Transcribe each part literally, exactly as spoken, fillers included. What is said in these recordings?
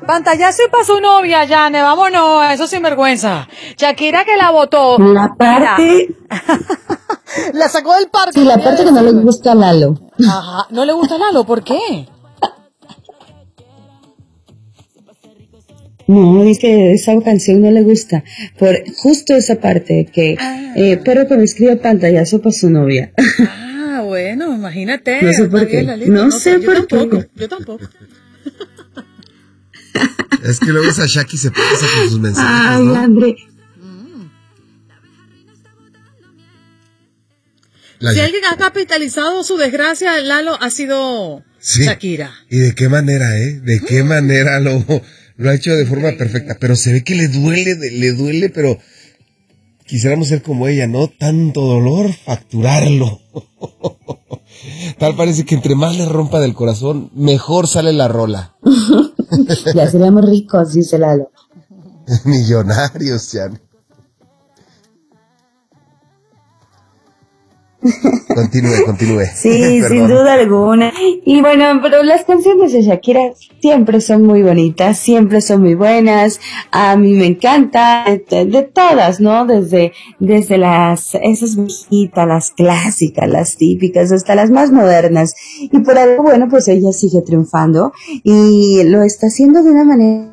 Pantallazo y para su novia, Yane, vámonos, eso sin vergüenza. Shakira que la votó. La parte... La sacó del parque. Sí, la parte que no le gusta a Lalo. Ajá, ¿no le gusta a Lalo? ¿Por qué? No, es que esa canción no le gusta. Por justo esa parte que... Ah. Eh, pero que me escribe pantallazo para su novia. Ah, bueno, imagínate. No sé por qué. No, no sé por tampoco, qué. Yo tampoco. Es que luego esa Shaki se pasa con sus mensajes, Ay, ¿no? André. La si alguien ha capitalizado su desgracia, Lalo, ha sido sí. Shakira. ¿Y de qué manera, eh? ¿De qué mm. manera lo, lo ha hecho de forma perfecta? Pero se ve que le duele, le duele, pero quisiéramos ser como ella, ¿no? Tanto dolor, facturarlo. Tal parece que entre más le rompa del corazón, mejor sale la rola. Ya seríamos ricos, dice Lalo. Millonarios, ya. Continúe, continúe. Sí, sin duda alguna. Y bueno, pero las canciones de Shakira siempre son muy bonitas, siempre son muy buenas. A mí me encanta de, de todas, ¿no? Desde desde las esas viejitas, las clásicas, las típicas, hasta las más modernas. Y por algo, bueno, pues ella sigue triunfando y lo está haciendo de una manera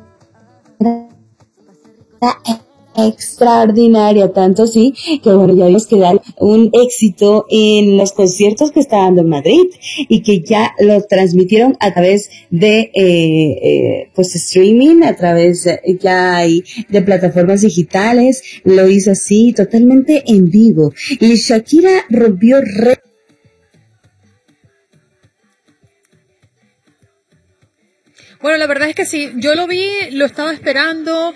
extraordinaria, tanto sí que bueno, ya vimos que da un éxito en los conciertos que está dando en Madrid y que ya lo transmitieron a través de eh, eh, pues streaming, a través eh, ya hay de plataformas digitales, lo hizo así totalmente en vivo y Shakira rompió re Bueno, la verdad es que sí, yo lo vi, lo estaba esperando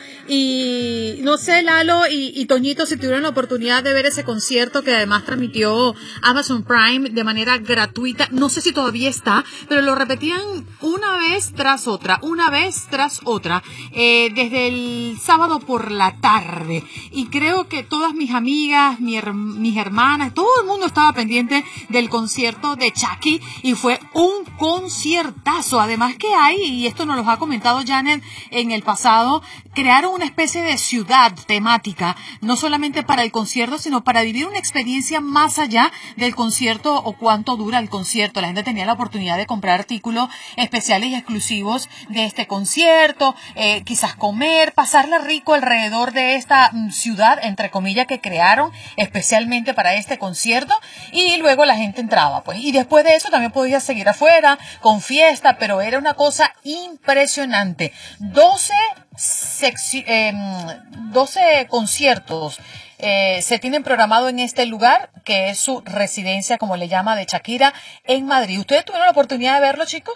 y no sé, Lalo y, y Toñito, si tuvieron la oportunidad de ver ese concierto que además transmitió Amazon Prime de manera gratuita, no sé si todavía está, pero lo repetían una vez tras otra, una vez tras otra, eh, desde el sábado por la tarde. Y creo que todas mis amigas, mi her- mis hermanas, todo el mundo estaba pendiente del concierto de Shakira y fue un conciertazo. Además que hay, y esto nos lo ha comentado Janet en el pasado, crearon una especie de ciudad temática, no solamente para el concierto, sino para vivir una experiencia más allá del concierto o cuánto dura el concierto. La gente tenía la oportunidad de comprar artículos especiales y exclusivos de este concierto, eh, quizás comer, pasarla rico alrededor de esta mm, ciudad, entre comillas, que crearon especialmente para este concierto, y luego la gente entraba, pues, y después de eso también podía seguir afuera con fiesta, pero era una cosa impresionante. doce, secci- eh, doce conciertos eh, se tienen programado en este lugar, que es su residencia, como le llama, de Shakira, en Madrid. ¿Ustedes tuvieron la oportunidad de verlo, chicos?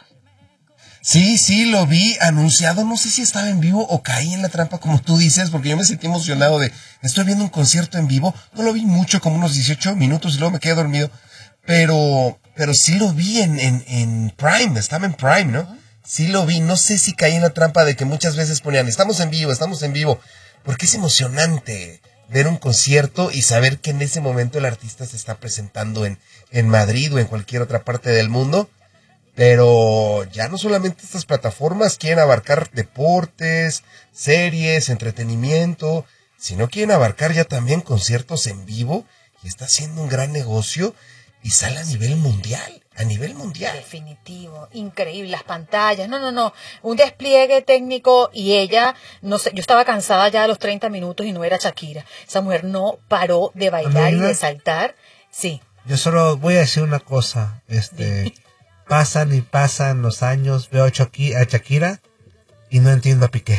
Sí, sí, lo vi anunciado, no sé si estaba en vivo o caí en la trampa como tú dices, porque yo me sentí emocionado de, estoy viendo un concierto en vivo, no lo vi mucho, como unos dieciocho minutos y luego me quedé dormido, pero, pero sí lo vi en, en, en Prime, estaba en Prime, ¿no? Sí lo vi, no sé si caí en la trampa de que muchas veces ponían, estamos en vivo, estamos en vivo, porque es emocionante ver un concierto y saber que en ese momento el artista se está presentando en, en Madrid o en cualquier otra parte del mundo. Pero ya no solamente estas plataformas quieren abarcar deportes, series, entretenimiento, sino quieren abarcar ya también conciertos en vivo, y está haciendo un gran negocio y sale a nivel mundial, a nivel mundial. Definitivo, increíble, las pantallas, no, no, no, un despliegue técnico, y ella, no sé, yo estaba cansada ya a los treinta minutos y no era Shakira, esa mujer no paró de bailar y de saltar, sí. Yo solo voy a decir una cosa, este... Pasan y pasan los años, veo a Shakira y no entiendo a Piqué.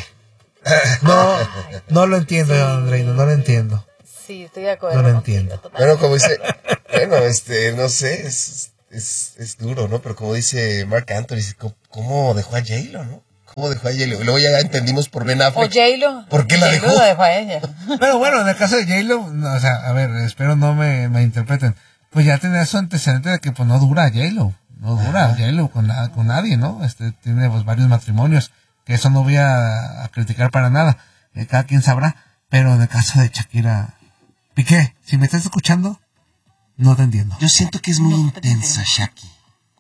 No, no lo entiendo, Andreina, no lo entiendo. Sí, estoy de acuerdo. No lo entiendo. Bueno, como dice, bueno, este, no sé, es, es, es duro, ¿no? Pero como dice Marc Anthony, ¿cómo dejó a J-Lo, no? ¿Cómo dejó a J-Lo? Luego ya entendimos por Ben Affleck. O J-Lo. ¿Por qué la dejó? J-Lo la dejó a ella. Pero bueno, en el caso de J-Lo, no, o sea, a ver, espero no me, me interpreten. Pues ya tenía su antecedente de que pues no dura J-Lo. No dura J-Lo con, con nadie, ¿no? Este tiene pues varios matrimonios, que eso no voy a, a criticar para nada, eh, cada quien sabrá, pero en el caso de Shakira, Piqué, si me estás escuchando, no te entiendo. Yo siento que es muy no intensa, Shaki.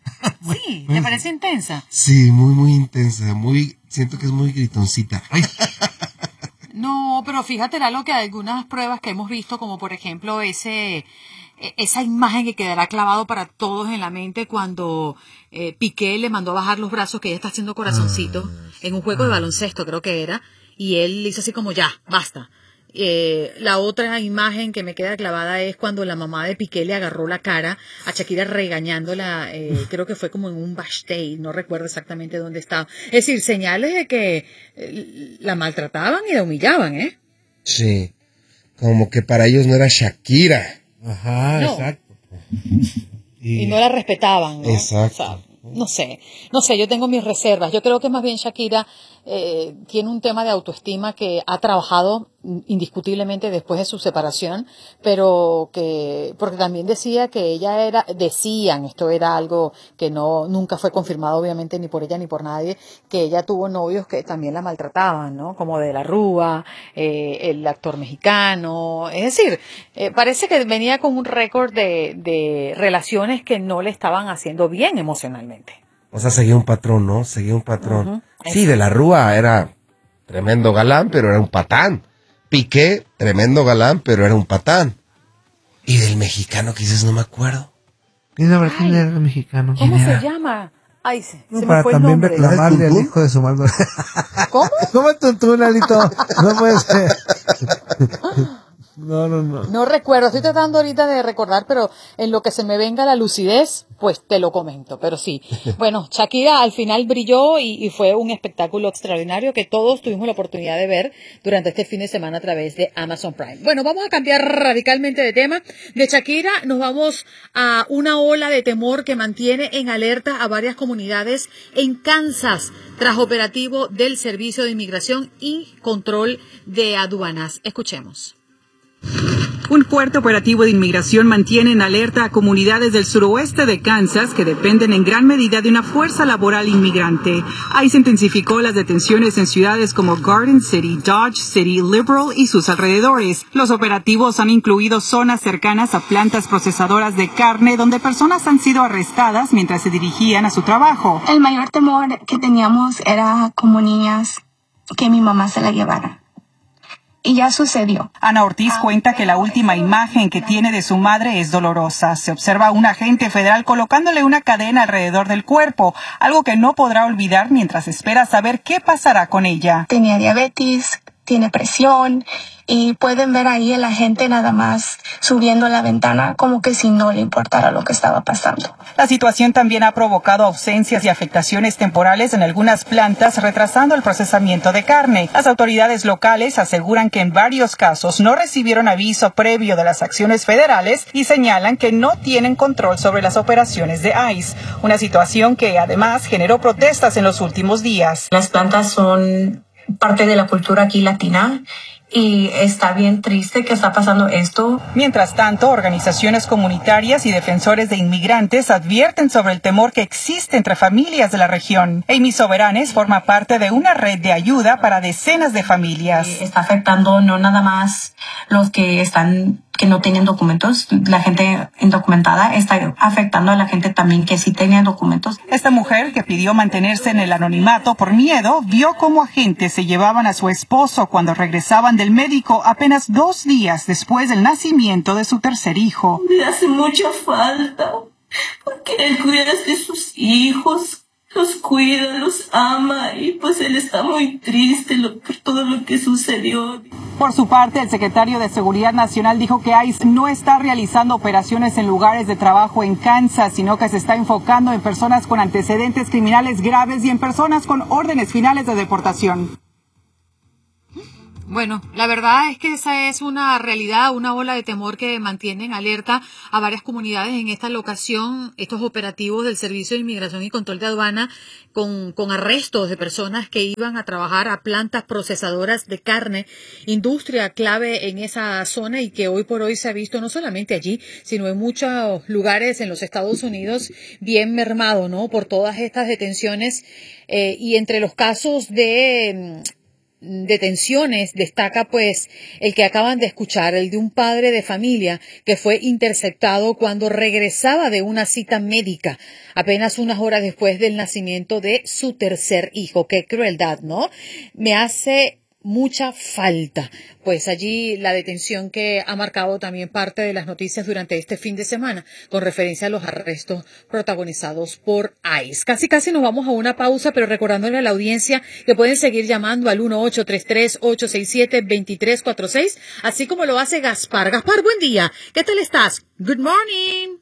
Sí, ¿te parece intensa? Sí, muy, muy intensa, muy, siento que es muy gritoncita. Ay. No, pero fíjate, Lalo, que hay algunas pruebas que hemos visto, como por ejemplo ese, esa imagen que quedará clavado para todos en la mente cuando eh, Piqué le mandó a bajar los brazos, que ella está haciendo corazoncito, ah, en un juego ah. de baloncesto creo que era, y él hizo así como ya, basta. Eh, la otra imagen que me queda clavada es cuando la mamá de Piqué le agarró la cara a Shakira regañándola, eh, creo que fue como en un backstage, no recuerdo exactamente dónde estaba. Es decir, señales de que eh, la maltrataban y la humillaban, ¿eh? Sí, como que para ellos no era Shakira. Ajá, no. Exacto. Y, y no la respetaban, ¿no? Exacto. O sea, no sé, no sé, yo tengo mis reservas. Yo creo que más bien Shakira eh, tiene un tema de autoestima que ha trabajado indiscutiblemente después de su separación, pero que, porque también decía que ella era, decían, esto era algo que no, nunca fue confirmado obviamente ni por ella ni por nadie, que ella tuvo novios que también la maltrataban, ¿no? Como De la Rúa, eh, el actor mexicano, es decir, eh, parece que venía con un récord de, de relaciones que no le estaban haciendo bien emocionalmente. O sea, seguía un patrón, ¿no? Seguía un patrón. Uh-huh. Sí, De la Rúa era tremendo galán, pero era un patán. Piqué, tremendo galán, pero era un patán. Y del mexicano que dices, no me acuerdo. ¿Quién sabe quién era el mexicano? ¿Cómo se llama? Ay, se, no, se para me fue también el nombre. reclamarle al hijo de su madre. ¿Cómo? ¿Cómo es tu Lalito? No puede ser. No, no, no. No recuerdo, estoy tratando ahorita de recordar, pero en lo que se me venga la lucidez, pues te lo comento, pero sí. Bueno, Shakira al final brilló y, y fue un espectáculo extraordinario que todos tuvimos la oportunidad de ver durante este fin de semana a través de Amazon Prime. Bueno, vamos a cambiar radicalmente de tema. De Shakira nos vamos a una ola de temor que mantiene en alerta a varias comunidades en Kansas tras operativo del Servicio de Inmigración y Control de Aduanas. Escuchemos. Un fuerte operativo de inmigración mantiene en alerta a comunidades del suroeste de Kansas que dependen en gran medida de una fuerza laboral inmigrante. Ahí se intensificó las detenciones en ciudades como Garden City, Dodge City, Liberal y sus alrededores. Los operativos han incluido zonas cercanas a plantas procesadoras de carne donde personas han sido arrestadas mientras se dirigían a su trabajo. El mayor temor que teníamos era como niñas que mi mamá se la llevara. Y ya sucedió. Ana Ortiz cuenta que la última imagen que tiene de su madre es dolorosa. Se observa a un agente federal colocándole una cadena alrededor del cuerpo, algo que no podrá olvidar mientras espera saber qué pasará con ella. Tenía diabetes, tiene presión y pueden ver ahí a la gente nada más subiendo la ventana como que si no le importara lo que estaba pasando. La situación también ha provocado ausencias y afectaciones temporales en algunas plantas, retrasando el procesamiento de carne. Las autoridades locales aseguran que en varios casos no recibieron aviso previo de las acciones federales y señalan que no tienen control sobre las operaciones de ICE, una situación que además generó protestas en los últimos días. Las plantas son parte de la cultura aquí latina y está bien triste que está pasando esto. Mientras tanto, organizaciones comunitarias y defensores de inmigrantes advierten sobre el temor que existe entre familias de la región. Amy Soberanes forma parte de una red de ayuda para decenas de familias. Está afectando no nada más los que están que no tienen documentos, la gente indocumentada, está afectando a la gente también que sí tenía documentos. Esta mujer, que pidió mantenerse en el anonimato por miedo, vio cómo agentes se llevaban a su esposo cuando regresaban del médico apenas dos días después del nacimiento de su tercer hijo. Me hace mucha falta, porque él cuida de sus hijos, los cuida, los ama, y pues él está muy triste lo, por todo lo que sucedió. Por su parte, el secretario de Seguridad Nacional dijo que ICE no está realizando operaciones en lugares de trabajo en Kansas, sino que se está enfocando en personas con antecedentes criminales graves y en personas con órdenes finales de deportación. Bueno, la verdad es que esa es una realidad, una ola de temor que mantiene en alerta a varias comunidades en esta locación, estos operativos del Servicio de Inmigración y Control de Aduana con, con arrestos de personas que iban a trabajar a plantas procesadoras de carne, industria clave en esa zona y que hoy por hoy se ha visto no solamente allí, sino en muchos lugares en los Estados Unidos bien mermado, ¿no? Por todas estas detenciones eh, y entre los casos de detenciones destaca pues el que acaban de escuchar, el de un padre de familia que fue interceptado cuando regresaba de una cita médica apenas unas horas después del nacimiento de su tercer hijo. Qué crueldad, ¿no? Me hace mucha falta. Pues allí la detención que ha marcado también parte de las noticias durante este fin de semana con referencia a los arrestos protagonizados por ICE. Casi casi nos vamos a una pausa, pero recordándole a la audiencia que pueden seguir llamando al uno ocho tres tres, ocho seis siete, dos tres cuatro seis, así como lo hace Gaspar. Gaspar, buen día. ¿Qué tal estás? Good morning.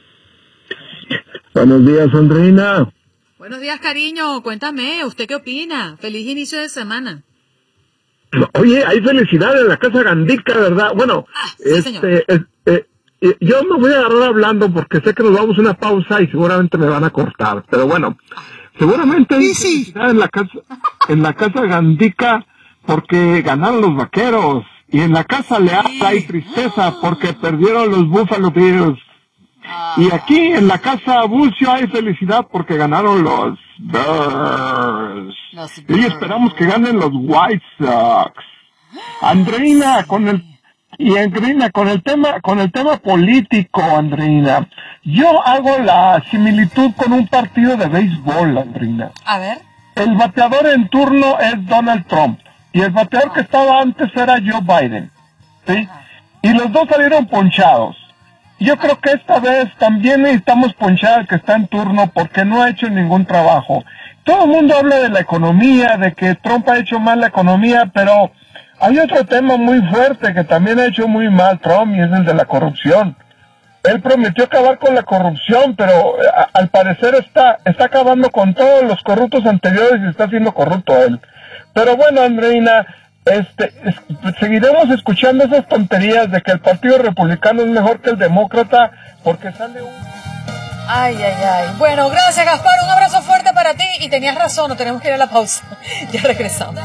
Buenos días, Andreina. Buenos días, cariño. Cuéntame, ¿usted qué opina? Feliz inicio de semana. Oye, hay felicidad en la casa Gandica, ¿verdad? Bueno, ah, sí, este, eh, eh, eh, yo me voy a agarrar hablando porque sé que nos vamos a una pausa y seguramente me van a cortar. Pero bueno, seguramente hay felicidad en la casa, en la casa Gandica porque ganaron los Vaqueros. Y en la casa Leal hay tristeza porque perdieron los Buffalo Bills. Y aquí en la casa Bucio hay felicidad porque ganaron los Bears. Y esperamos que ganen los White Sox. Andreina, con el y Andreina, con el tema, con el tema político, Andreina, yo hago la similitud con un partido de béisbol, Andreina. A ver. El bateador en turno es Donald Trump y el bateador que estaba antes era Joe Biden, ¿sí? Y los dos salieron ponchados. Yo creo que esta vez también necesitamos ponchar al que está en turno porque no ha hecho ningún trabajo. Todo el mundo habla de la economía, de que Trump ha hecho mal la economía, pero hay otro tema muy fuerte que también ha hecho muy mal Trump y es el de la corrupción. Él prometió acabar con la corrupción, pero a, al parecer está, está acabando con todos los corruptos anteriores y está siendo corrupto él. Pero bueno, Andreina, Este, es, seguiremos escuchando esas tonterías de que el Partido Republicano es mejor que el Demócrata porque sale un... Ay, ay, ay. Bueno, gracias, Gaspar. Un abrazo fuerte para ti. Y tenías razón, no tenemos que ir a la pausa. Ya regresamos.